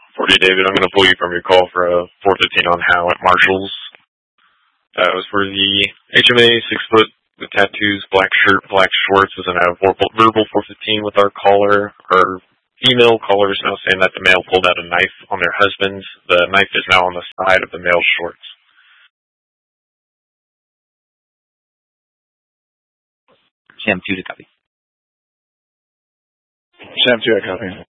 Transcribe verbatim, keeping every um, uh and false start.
forty, David. I'm going to pull you from your call for a four fifteen on How at Marshall's. Uh, it was for the H M A, six foot, the tattoos, black shirt, black shorts. Was in a verbal four fifteen with our caller. Our female caller is now saying that the male pulled out a knife on their husband. The knife is now on the side of the male's shorts. Sam two to copy. Sam two, I copy.